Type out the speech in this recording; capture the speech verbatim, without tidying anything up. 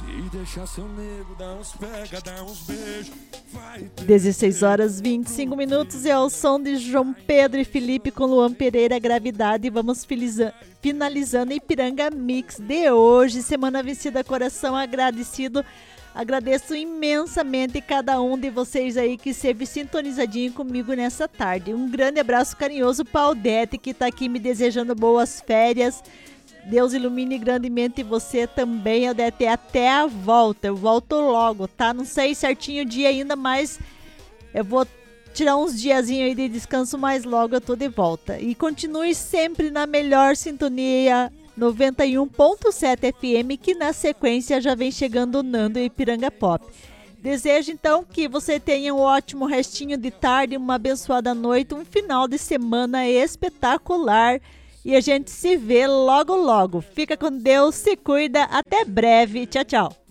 deixar seu nego, dá uns pega, dá uns beijos. dezesseis horas e vinte e cinco minutos, é o som de João Pedro e Felipe com Luan Pereira, Gravidade. E vamos finalizando Ipiranga Mix de hoje, semana vencida, coração agradecido. Agradeço imensamente cada um de vocês aí que esteve sintonizadinho comigo nessa tarde. Um grande abraço carinhoso para Aldete, que está aqui me desejando boas férias. Deus ilumine grandemente você também, Aldete. Até a volta. Eu volto logo, tá? Não sei certinho o dia ainda, mas eu vou tirar uns diazinhos aí de descanso, mas logo eu tô de volta. E continue sempre na melhor sintonia noventa e um ponto sete F M, que na sequência já vem chegando o Nando e Ipiranga Pop. Desejo então que você tenha um ótimo restinho de tarde, uma abençoada noite, um final de semana espetacular. E a gente se vê logo logo. Fica com Deus, se cuida, até breve. Tchau, tchau.